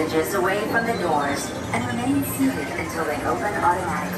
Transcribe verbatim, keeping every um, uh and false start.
passages away from the doors and remain seated until they open automatically.